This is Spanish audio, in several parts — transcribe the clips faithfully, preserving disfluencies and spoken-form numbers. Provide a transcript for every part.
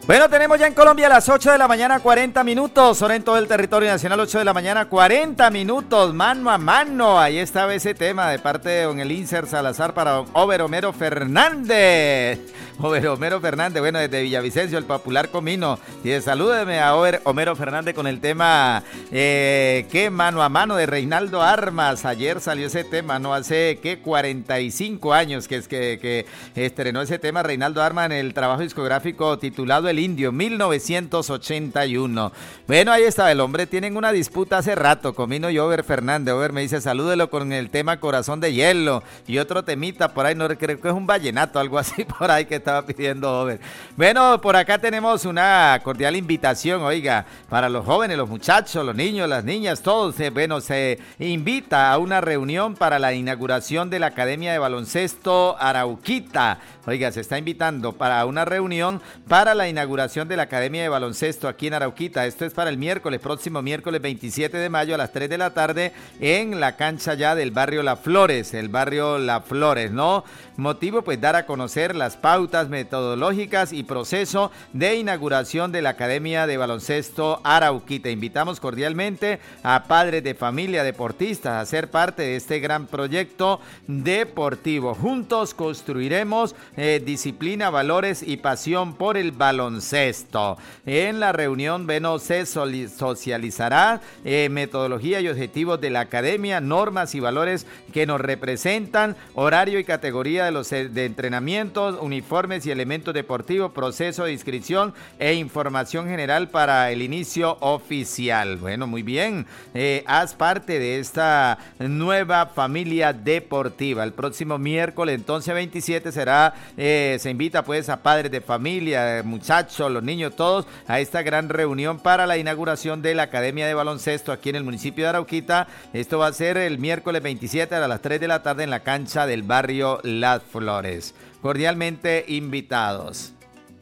Bueno, tenemos ya en Colombia a las ocho de la mañana cuarenta minutos, hora en todo el territorio nacional, ocho de la mañana cuarenta minutos, mano a mano. Ahí estaba ese tema de parte de don Elíncer Salazar para don Over Homero Fernández. Over Homero Fernández, bueno, desde Villavicencio, el popular comino. Y de salúdeme a Over Homero Fernández con el tema eh, que mano a mano de Reinaldo Armas. Ayer salió ese tema, no hace que cuarenta y cinco años que es que, que estrenó ese tema Reinaldo Armas en el trabajo discográfico titulado El Indio, mil novecientos ochenta y uno. Bueno, ahí está el hombre, tienen una disputa hace rato, Comino y Over Fernández. Over me dice, salúdelo con el tema Corazón de Hielo y otro temita por ahí, no creo que es un vallenato, algo así por ahí que estaba pidiendo Over. Bueno, por acá tenemos una cordial invitación, oiga, para los jóvenes, los muchachos, los niños, las niñas, todos, eh, bueno, se invita a una reunión para la inauguración de la Academia de Baloncesto Arauquita. Oiga, se está invitando para una reunión para la inauguración de la Academia de Baloncesto aquí en Arauquita. Esto es para el miércoles, próximo miércoles veintisiete de mayo a las tres de la tarde en la cancha ya del barrio La Flores, el barrio La Flores, ¿no? Motivo, pues, dar a conocer las pautas metodológicas y proceso de inauguración de la Academia de Baloncesto Arauquita. Invitamos cordialmente a padres de familia, deportistas, a ser parte de este gran proyecto deportivo. Juntos construiremos eh, disciplina, valores y pasión por el baloncesto. En la reunión, bueno, se socializará eh, metodología y objetivos de la academia, normas y valores que nos representan, horario y categoría de los de entrenamientos, uniformes y elementos deportivos, proceso de inscripción e información general para el inicio oficial. Bueno, muy bien, eh, haz parte de esta nueva familia deportiva. El próximo miércoles, entonces veintisiete, será, eh, se invita pues a padres de familia, muchachos, los niños, todos, a esta gran reunión para la inauguración de la Academia de Baloncesto aquí en el municipio de Arauquita. Esto va a ser el miércoles veintisiete a las tres de la tarde en la cancha del barrio Las Flores. Cordialmente invitados.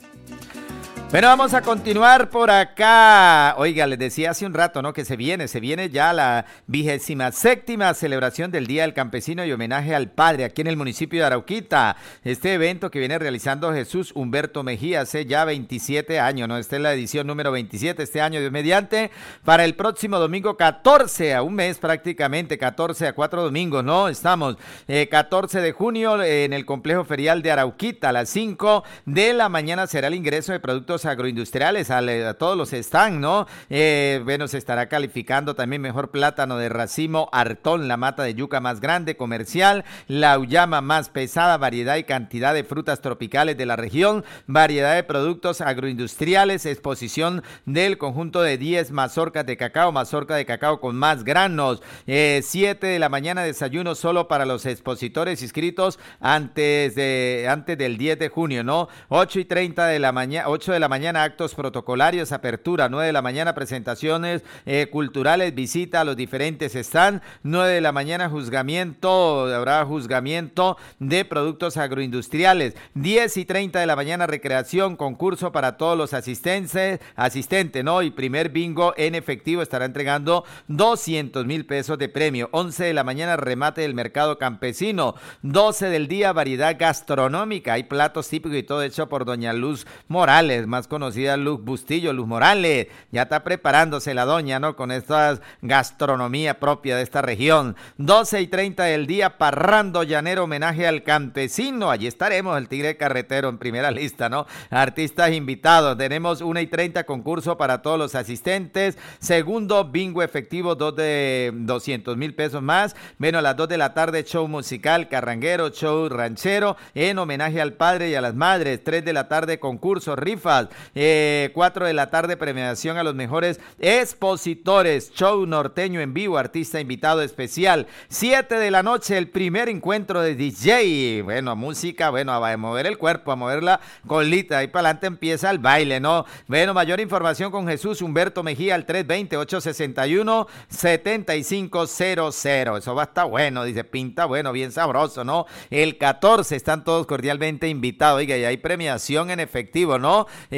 Bueno, vamos a continuar por acá. Oiga, les decía hace un rato, ¿no? Que se viene, se viene ya la vigésima séptima celebración del Día del Campesino y homenaje al padre aquí en el municipio de Arauquita. Este evento que viene realizando Jesús Humberto Mejía hace ya veintisiete años, ¿no? Esta es la edición número veintisiete este año, Dios mediante, para el próximo domingo catorce, a un mes prácticamente, catorce a cuatro domingos, ¿no? Estamos eh, catorce de junio eh, en el complejo ferial de Arauquita, a las cinco de la mañana será el ingreso de productos agroindustriales a, a todos los stands, ¿no? Eh, bueno, se estará calificando también mejor plátano de racimo Artón, la mata de yuca más grande, comercial, la uyama más pesada, variedad y cantidad de frutas tropicales de la región, variedad de productos agroindustriales, exposición del conjunto de diez mazorcas de cacao, mazorca de cacao con más granos, eh, siete de la mañana desayuno solo para los expositores inscritos antes, de, antes del diez de junio, ¿no? ocho y treinta de la mañana, ocho de la mañana actos protocolarios, apertura, nueve de la mañana presentaciones eh, culturales, visita a los diferentes stands, nueve de la mañana juzgamiento, habrá juzgamiento de productos agroindustriales, diez y treinta de la mañana recreación, concurso para todos los asistentes, asistentes, ¿no? Y primer bingo en efectivo estará entregando doscientos mil pesos de premio, once de la mañana remate del mercado campesino, doce del día variedad gastronómica, hay platos típicos y todo hecho por doña Luz Morales, más conocida Luz Bustillo, Luz Morales, ya está preparándose la doña, ¿no? Con esta gastronomía propia de esta región. doce y treinta del día, parrando llanero, homenaje al campesino, allí estaremos, el Tigre Carretero en primera lista, ¿no? Artistas invitados, tenemos una y treinta concurso para todos los asistentes, segundo bingo efectivo, dos de doscientos mil pesos más, bueno, a las dos de la tarde show musical, carranguero, show ranchero, en homenaje al padre y a las madres, tres de la tarde concurso, rifas, eh, cuatro de la tarde premiación a los mejores expositores, show norteño en vivo, artista invitado especial, siete de la noche el primer encuentro de D J, bueno, música, bueno, a mover el cuerpo, a mover la colita, ahí para adelante empieza el baile, ¿no? Bueno, mayor información con Jesús Humberto Mejía al tres veinte, ochocientos sesenta y uno, setenta y cinco cero cero, eso va a estar bueno, dice, pinta bueno, bien sabroso, ¿no? El catorce están todos cordialmente invitados, oiga, y hay premiación en efectivo, ¿no? Eh,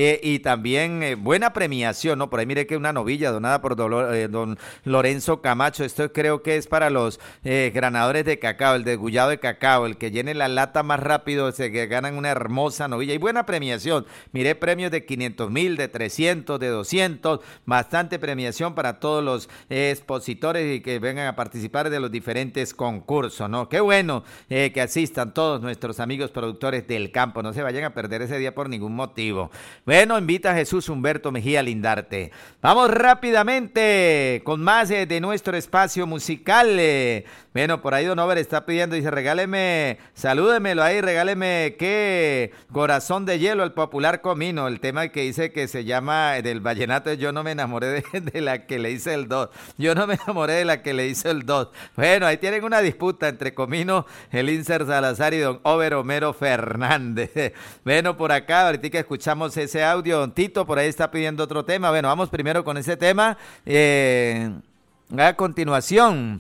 eh, y también eh, buena premiación, ¿no? Por ahí mire que una novilla donada por Dolor, eh, don Lorenzo Camacho, esto creo que es para los eh, granadores de cacao, el degullado de cacao, el que llene la lata más rápido, se que ganan una hermosa novilla y buena premiación. Miré premios de quinientos mil, de trescientos, de doscientos, bastante premiación para todos los eh, expositores y que vengan a participar de los diferentes concursos, ¿no? Qué bueno eh, que asistan todos nuestros amigos productores del campo, no se vayan a perder ese día por ningún motivo. Bueno, invita a Jesús Humberto Mejía Lindarte. Vamos rápidamente con más eh, de nuestro espacio musical. Eh. Bueno, por ahí Don Over está pidiendo, dice, regáleme, salúdemelo ahí, regáleme qué Corazón de Hielo, el popular comino, el tema que dice que se llama del vallenato, yo no me enamoré de, de la que le hice el dos, yo no me enamoré de la que le hice el dos. Bueno, ahí tienen una disputa entre Comino, el Inser Salazar y Don Over Homero Fernández. Bueno, por acá, ahorita que escuchamos ese audio, Don Tito por ahí está pidiendo otro tema. Bueno, vamos primero con ese tema. Eh, a continuación,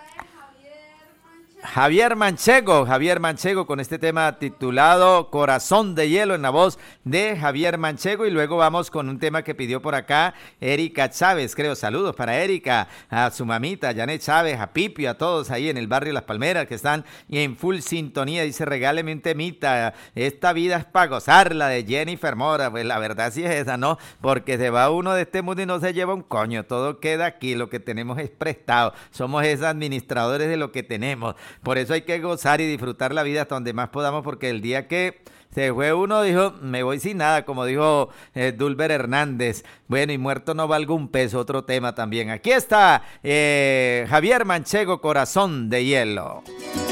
Javier Manchego, Javier Manchego con este tema titulado Corazón de Hielo en la voz de Javier Manchego y luego vamos con un tema que pidió por acá Erika Chávez, creo, saludos para Erika, a su mamita Janet Chávez, a Pipio, a todos ahí en el barrio Las Palmeras que están en full sintonía, dice regáleme un temita, esta vida es para gozarla de Jennifer Mora, pues la verdad sí es esa, ¿no? Porque se va uno de este mundo y no se lleva un coño, todo queda aquí, lo que tenemos es prestado, somos esos administradores de lo que tenemos. Por eso hay que gozar y disfrutar la vida hasta donde más podamos, porque el día que se fue uno dijo, me voy sin nada, como dijo eh, Dulber Hernández. Bueno, y muerto no valgo un peso, otro tema también. Aquí está eh, Javier Manchego, Corazón de Hielo.